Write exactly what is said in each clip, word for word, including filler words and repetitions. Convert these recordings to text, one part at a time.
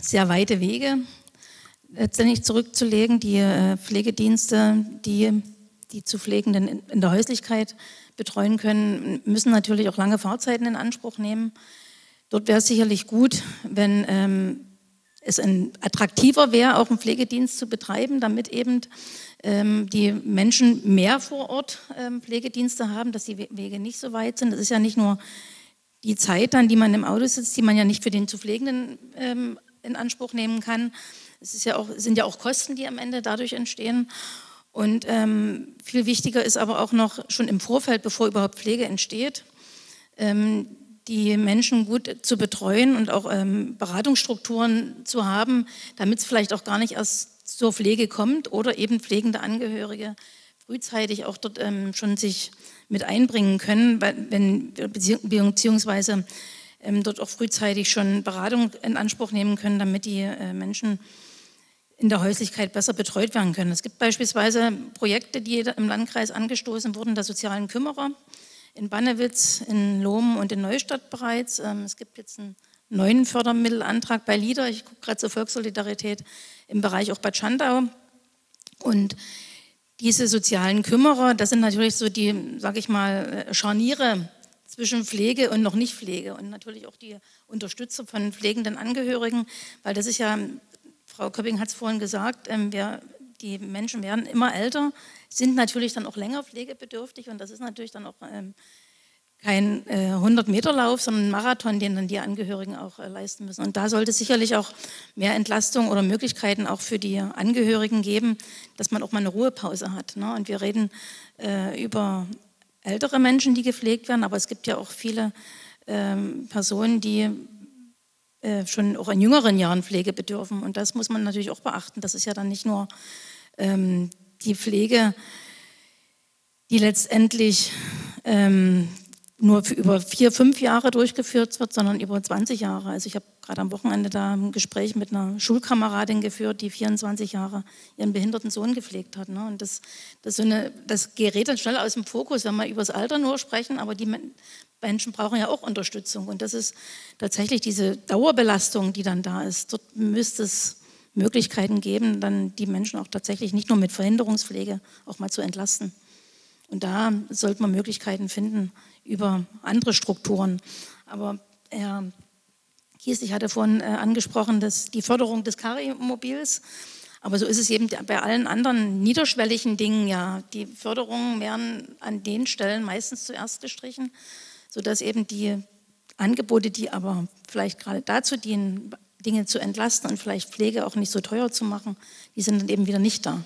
sehr weite Wege letztendlich zurückzulegen. Die äh, Pflegedienste, die die zu Pflegenden in, in der Häuslichkeit betreuen können, müssen natürlich auch lange Fahrzeiten in Anspruch nehmen. Dort wäre es sicherlich gut, wenn ähm, es ein attraktiver wäre, auch einen Pflegedienst zu betreiben, damit eben ähm, die Menschen mehr vor Ort ähm, Pflegedienste haben, dass die Wege nicht so weit sind. Das ist ja nicht nur die Zeit dann, die man im Auto sitzt, die man ja nicht für den zu Pflegenden ähm, in Anspruch nehmen kann. Es ist ja auch, sind ja auch Kosten, die am Ende dadurch entstehen. Und ähm, viel wichtiger ist aber auch noch schon im Vorfeld, bevor überhaupt Pflege entsteht, ähm, die Menschen gut zu betreuen und auch ähm, Beratungsstrukturen zu haben, damit es vielleicht auch gar nicht erst zur Pflege kommt oder eben pflegende Angehörige frühzeitig auch dort ähm, schon sich mit einbringen können, weil, wenn, beziehungsweise ähm, dort auch frühzeitig schon Beratung in Anspruch nehmen können, damit die äh, Menschen in der Häuslichkeit besser betreut werden können. Es gibt beispielsweise Projekte, die im Landkreis angestoßen wurden, der sozialen Kümmerer in Bannewitz, in Lohm und in Neustadt bereits. Es gibt jetzt einen neuen Fördermittelantrag bei LIDA, ich gucke gerade zur Volkssolidarität, im Bereich auch Bad Schandau. Und diese sozialen Kümmerer, das sind natürlich so die, sage ich mal, Scharniere zwischen Pflege und noch nicht Pflege und natürlich auch die Unterstützer von pflegenden Angehörigen, weil das ist ja, Frau Köpping hat es vorhin gesagt, ähm, wir, die Menschen werden immer älter, sind natürlich dann auch länger pflegebedürftig und das ist natürlich dann auch ähm, kein äh, hundert-Meter-Lauf, sondern ein Marathon, den dann die Angehörigen auch äh, leisten müssen. Und da sollte es sicherlich auch mehr Entlastung oder Möglichkeiten auch für die Angehörigen geben, dass man auch mal eine Ruhepause hat. Ne? Und wir reden äh, über ältere Menschen, die gepflegt werden, aber es gibt ja auch viele ähm, Personen, die schon auch in jüngeren Jahren Pflege bedürfen. Und das muss man natürlich auch beachten. Das ist ja dann nicht nur ähm, die Pflege, die letztendlich ähm, nur für über vier, fünf Jahre durchgeführt wird, sondern über zwanzig Jahre. Also ich habe gerade am Wochenende da ein Gespräch mit einer Schulkameradin geführt, die vierundzwanzig Jahre ihren behinderten Sohn gepflegt hat. Ne? Und das, das, so eine, das gerät dann schnell aus dem Fokus, wenn wir über das Alter nur sprechen, aber die Menschen brauchen ja auch Unterstützung. Und das ist tatsächlich diese Dauerbelastung, die dann da ist. Dort müsste es Möglichkeiten geben, dann die Menschen auch tatsächlich nicht nur mit Verhinderungspflege auch mal zu entlasten. Und da sollte man Möglichkeiten finden über andere Strukturen. Aber Herr Kieslich hatte vorhin äh, angesprochen, dass die Förderung des Kari-Mobils, aber so ist es eben bei allen anderen niederschwelligen Dingen ja. Die Förderungen werden an den Stellen meistens zuerst gestrichen, sodass eben die Angebote, die aber vielleicht gerade dazu dienen, Dinge zu entlasten und vielleicht Pflege auch nicht so teuer zu machen, die sind dann eben wieder nicht da.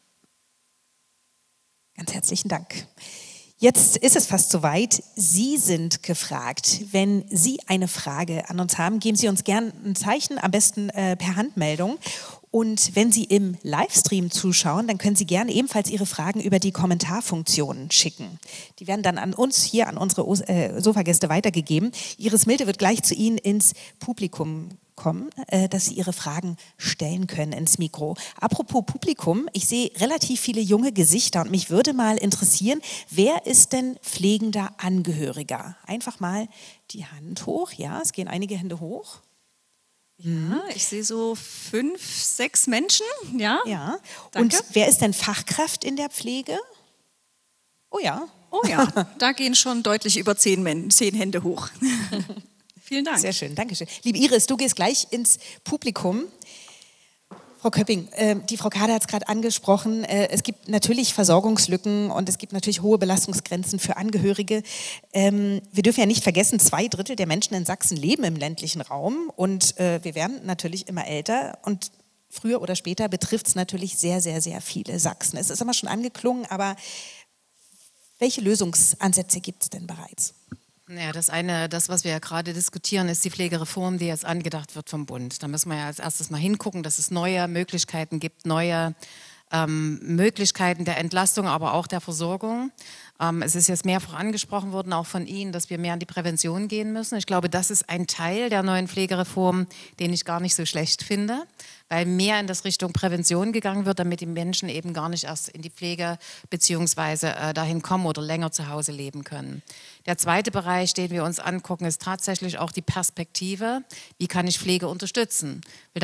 Ganz herzlichen Dank. Jetzt ist es fast soweit. Sie sind gefragt. Wenn Sie eine Frage an uns haben, geben Sie uns gerne ein Zeichen, am besten äh, per Handmeldung. Und wenn Sie im Livestream zuschauen, dann können Sie gerne ebenfalls Ihre Fragen über die Kommentarfunktion schicken. Die werden dann an uns hier, an unsere äh, Sofagäste weitergegeben. Iris Milde wird gleich zu Ihnen ins Publikum kommen, äh, dass Sie Ihre Fragen stellen können ins Mikro. Apropos Publikum, ich sehe relativ viele junge Gesichter und mich würde mal interessieren, wer ist denn pflegender Angehöriger? Einfach mal die Hand hoch. Ja, es gehen einige Hände hoch. Ja, ich sehe so fünf, sechs Menschen. Ja, ja. Danke. Und wer ist denn Fachkraft in der Pflege? Oh ja. Oh ja, da gehen schon deutlich über zehn, Men- zehn Hände hoch. Vielen Dank. Sehr schön, danke schön. Liebe Iris, du gehst gleich ins Publikum. Frau Köpping, äh, die Frau Kader hat es gerade angesprochen, äh, es gibt natürlich Versorgungslücken und es gibt natürlich hohe Belastungsgrenzen für Angehörige. Ähm, wir dürfen ja nicht vergessen, zwei Drittel der Menschen in Sachsen leben im ländlichen Raum und äh, wir werden natürlich immer älter und früher oder später betrifft es natürlich sehr, sehr, sehr viele Sachsen. Es ist immer schon angeklungen, aber welche Lösungsansätze gibt es denn bereits? Ja, das eine, das, was wir ja gerade diskutieren, ist die Pflegereform, die jetzt angedacht wird vom Bund. Da müssen wir ja als erstes mal hingucken, dass es neue Möglichkeiten gibt, neue ähm, Möglichkeiten der Entlastung, aber auch der Versorgung. Ähm, es ist jetzt mehrfach angesprochen worden, auch von Ihnen, dass wir mehr in die Prävention gehen müssen. Ich glaube, das ist ein Teil der neuen Pflegereform, den ich gar nicht so schlecht finde, weil mehr in das Richtung Prävention gegangen wird, damit die Menschen eben gar nicht erst in die Pflege beziehungsweise äh, dahin kommen oder länger zu Hause leben können. Der zweite Bereich, den wir uns angucken, ist tatsächlich auch die Perspektive, wie kann ich Pflege unterstützen.